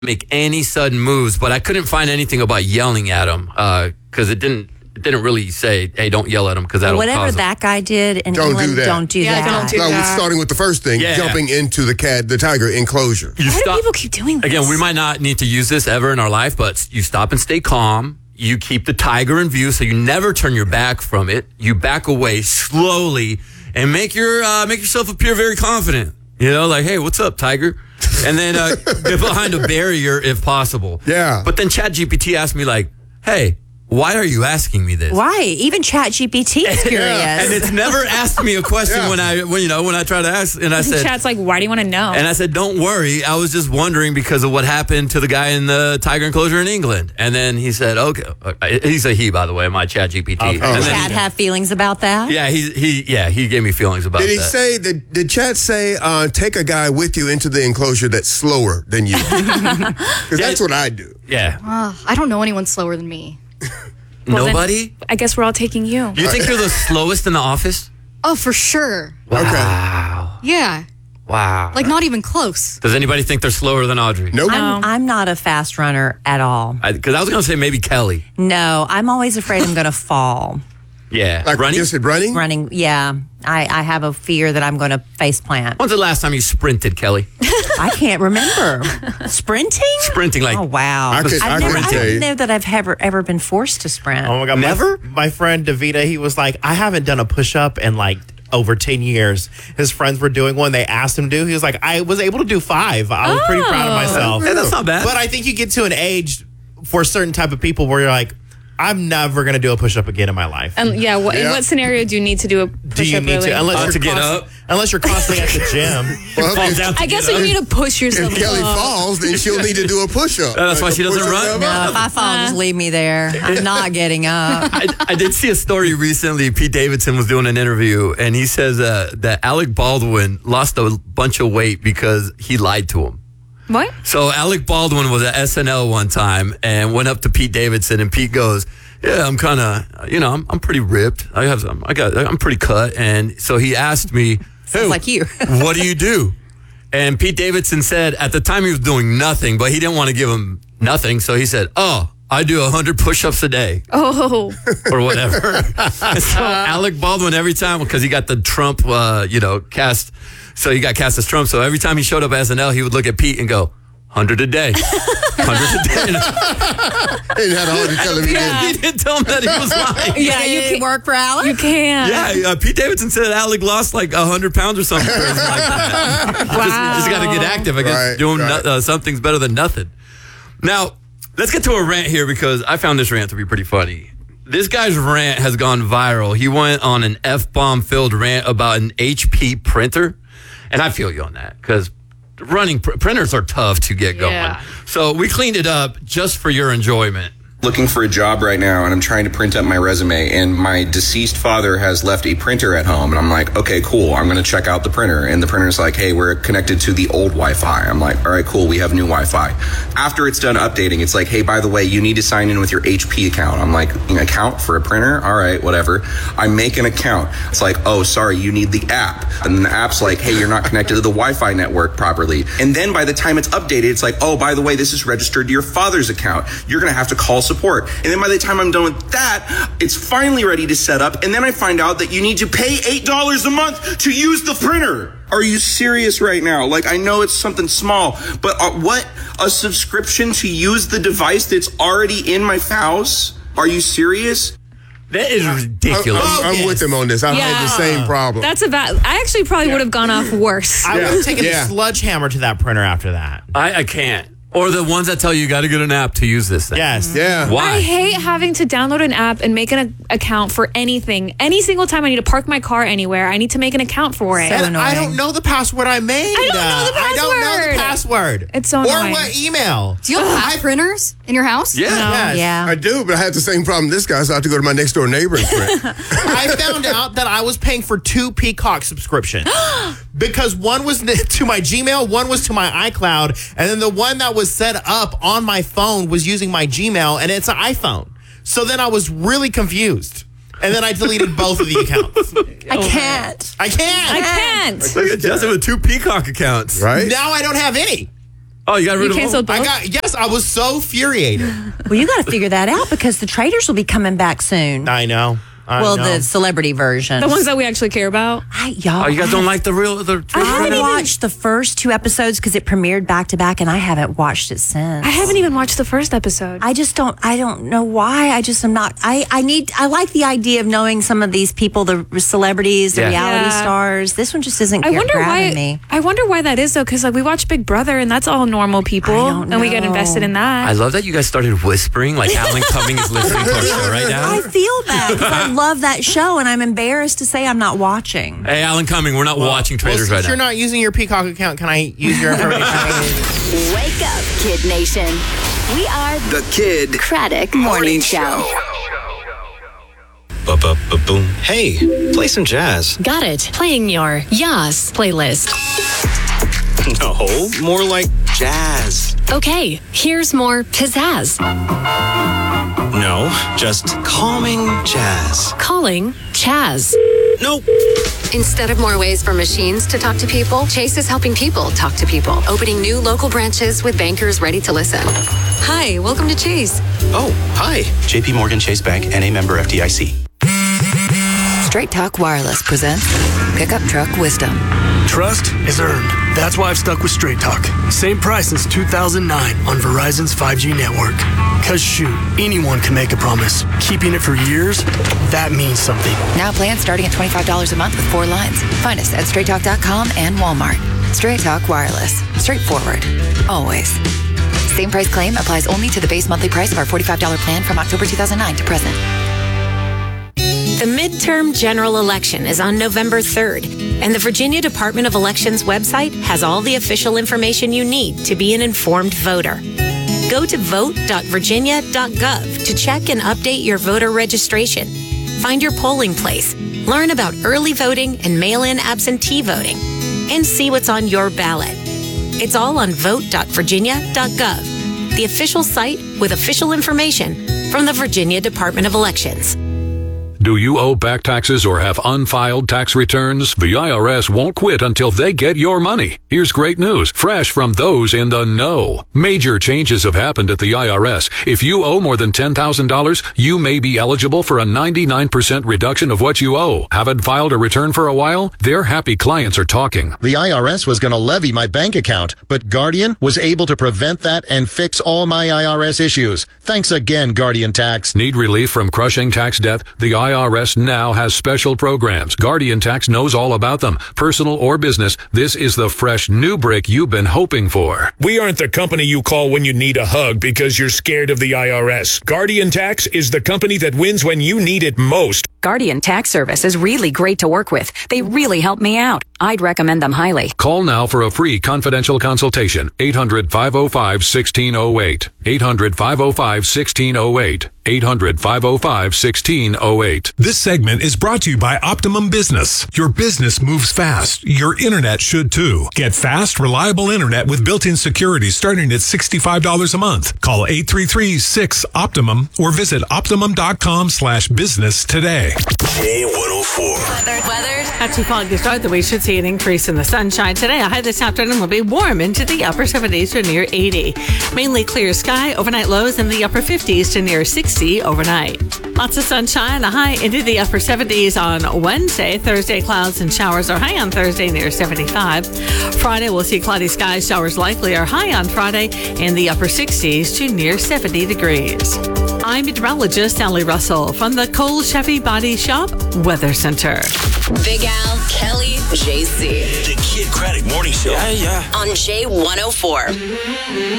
make any sudden moves, but I couldn't find anything about yelling at him because it didn't really say, hey, don't yell at him because that'll whatever cause that guy did in Don't England, do that. don't do that. Don't do No, that. starting with the first thing, jumping into the tiger enclosure. You Why stop- do people keep doing this? Again, we might not need to use this ever in our life, but you stop and stay calm. You keep the tiger in view, so you never turn your back from it. You back away slowly and make yourself appear very confident. You know, like, hey, what's up, tiger? And then get behind a barrier if possible. Yeah. But then ChatGPT asked me, like, hey, why are you asking me this? Why? Even ChatGPT is curious. And it's never asked me a question Yeah. when I try to ask, and I said, Chat's like, why do you want to know? and I said, don't worry. I was just wondering because of what happened to the guy in the tiger enclosure in England. And then he said, okay. He's a he, by the way, my ChatGPT. Oh. And then Chat have feelings about that? yeah, he gave me feelings about Did he that. say, did Chat say, take a guy with you into the enclosure that's slower than you? Because that's what I do. Yeah. I don't know anyone slower than me. Well, then- Nobody? I guess we're all taking you. You think you're the slowest in the office? Oh, for sure. Wow. Yeah. Wow. Like, not even close. Does anybody think they're slower than Audrey? Nope. I'm not a fast runner at all. Because I was going to say maybe Kelly. No, I'm always afraid I'm going to fall. Yeah. Like running? just at running? Running, yeah. I have a fear that I'm going to face plant. When's the last time you sprinted, Kelly? I can't remember. Sprinting? Sprinting like... Oh, wow. I I couldn't tell you. don't know that I've ever been forced to sprint. Oh my God. Never? My friend Davida, he was like, I haven't done a push-up in like over 10 years. His friends were doing one. They asked him to do. He was like, I was able to do 5. I was pretty proud of myself. Yeah, that's not bad. But I think you get to an age for a certain type of people where you're like, I'm never going to do a push-up again in my life. And in what scenario do you need to do a push-up? Do you need really? to? Unless you're get up? Unless you're constantly at the gym. Well, Falls if, down to I guess get you up. need to push yourself if Kelly up. falls, then she'll need to do a push-up. That's why she doesn't run? No, if I fall, just leave me there. I'm not getting up. I did see a story recently. Pete Davidson was doing an interview, and he says that Alec Baldwin lost a bunch of weight because he lied to him. What? So Alec Baldwin was at SNL one time and went up to Pete Davidson, and Pete goes, "Yeah, I'm kind of, I'm pretty ripped. I'm pretty cut." And so he asked me, Sounds like you. what do you do? And Pete Davidson said at the time he was doing nothing, but he didn't want to give him nothing. So he said, I do 100 push-ups a day Oh. or whatever. And so Alec Baldwin, every time, because he got the Trump, cast, so he got cast as Trump. So every time he showed up at SNL, he would look at Pete and go, 100 a day. 100 a day. And had a hard to tell him he didn't. He didn't tell him that he was lying. Yeah, you Did it can't work for Alec? You can't. Yeah, Pete Davidson said Alec lost like 100 pounds or something crazy like that. Wow. Just got to get active. I guess Right, doing right. something's better than nothing. Now, let's get to a rant here because I found this rant to be pretty funny. This guy's rant has gone viral. He went on an F-bomb filled rant about an HP printer. And I feel you on that because running printers are tough to get going. Yeah. So we cleaned it up just for your enjoyment. Looking for a job right now, and I'm trying to print up my resume, and my deceased father has left a printer at home, and I'm like, okay, cool, I'm going to check out the printer, and the printer's like, hey, we're connected to the old Wi-Fi. I'm like, all right, cool, we have new Wi-Fi. After it's done updating, it's like, hey, by the way, you need to sign in with your HP account. I'm like, an account for a printer? All right, whatever. I make an account. It's like, oh, sorry, you need the app. And then the app's like, hey, you're not connected to the Wi-Fi network properly. And then by the time it's updated, it's like, oh, by the way, this is registered to your father's account. You're going to have to call support. And then by the time I'm done with that, it's finally ready to set up. And then I find out that you need to pay $8 a month to use the printer. Are you serious right now? Like, I know it's something small, but what? A subscription to use the device that's already in my house? Are you serious? That is ridiculous. I'm with him on this. I had the same problem. That's about. I actually probably would have gone off worse. I would have taken Yeah. a sledgehammer to that printer after that. I can't. Or the ones that tell you got to get an app to use this thing. Yes. Yeah. Why? I hate having to download an app and make an account for anything. Any single time I need to park my car anywhere, I need to make an account for it. So And I annoying. don't know the password I made. I don't know the I don't know the password. password. It's so Or annoying. what email. Do you have printers in your house? Yeah. Yes. Yeah. I do, but I had the same problem this guy, so I have to go to my next door neighbor and print. I found out that I was paying for 2 Peacock subscriptions because one was to my Gmail, one was to my iCloud, and then the one that was set up on my phone was using my Gmail, and it's an iPhone. So then I was really confused, and then I deleted both of the accounts. I can't. I can't. I can't. Look at Justin with 2 Peacock accounts. Right? Now I don't have any. Oh, you got rid You of canceled both? Yes, I was so infuriated. Well, you got to figure that out because the traders will be coming back soon. I know. The celebrity version. The ones that we actually care about. Y'all. Oh, you guys don't like the I watched the first 2 episodes because it premiered back to back, and I haven't watched it since. I haven't even watched the first episode. I don't know why. I just am not. I like the idea of knowing some of these people, the celebrities, the reality stars. This one just isn't grabbing me. I wonder why that is though, because like we watch Big Brother and that's all normal people, and we get invested in that. I love that you guys started whispering like Alan Cumming is listening to our show right now. I feel bad because I love that show, and I'm embarrassed to say I'm not watching. Hey, Alan Cumming, we're not watching Traders right Since now. you're not using your Peacock account, can I use your information? Wake up, Kid Nation. We are The Kid Craddock Morning Show. Boom. Hey, play some jazz. Got it. Playing your Yas playlist. No, more like jazz. Okay, here's more pizzazz. No, just calming jazz. Calling Chaz. Nope. Instead of more ways for machines to talk to people, Chase is helping people talk to people, opening new local branches with bankers ready to listen. Hi, welcome to Chase. Oh, hi. JP Morgan Chase Bank, NA member FDIC. Straight Talk Wireless presents Pickup Truck Wisdom. Trust is earned. That's why I've stuck with Straight Talk. Same price since 2009 on Verizon's 5G network. Cause shoot, anyone can make a promise. Keeping it for years, that means something. Now plans starting at $25 a month with 4 lines. Find us at straighttalk.com and Walmart. Straight Talk Wireless. Straightforward. Always. Same price claim applies only to the base monthly price of our $45 plan from October 2009 to present. The midterm general election is on November 3rd, and the Virginia Department of Elections website has all the official information you need to be an informed voter. Go to vote.virginia.gov to check and update your voter registration. Find your polling place, learn about early voting and mail-in absentee voting, and see what's on your ballot. It's all on vote.virginia.gov, the official site with official information from the Virginia Department of Elections. Do you owe back taxes or have unfiled tax returns? The IRS won't quit until they get your money. Here's great news, fresh from those in the know. Major changes have happened at the IRS. If you owe more than $10,000, you may be eligible for a 99% reduction of what you owe. Haven't filed a return for a while? Their happy clients are talking. The IRS was going to levy my bank account, but Guardian was able to prevent that and fix all my IRS issues. Thanks again, Guardian Tax. Need relief from crushing tax debt? The IRS now has special programs. Guardian Tax knows all about them. Personal or business, this is the fresh new break you've been hoping for. We aren't the company you call when you need a hug because you're scared of the IRS. Guardian Tax is the company that wins when you need it most. Guardian Tax Service is really great to work with. They really help me out. I'd recommend them highly. Call now for a free confidential consultation. 800-505-1608. 800-505-1608. 800-505-1608. This segment is brought to you by Optimum Business. Your business moves fast. Your internet should too. Get fast, reliable internet with built-in security starting at $65 a month. Call 833-6-OPTIMUM or visit optimum.com/business today. K104. Weather. Not too foggy to start the week. Should see an increase in the sunshine today. A high this afternoon will be warm into the upper 70s to near 80. Mainly clear sky. Overnight lows in the upper 50s to near 60 overnight. Lots of sunshine. A high into the upper 70s on Wednesday. Thursday, clouds and showers are high on Thursday near 75. Friday, we'll see cloudy skies. Showers likely are high on Friday in the upper 60s to near 70 degrees. I'm meteorologist Sally Russell from the Cole Chevy Body Shop Weather Center. Big Al, Kelly, JC. The Kid Craddock Morning Show. On J104.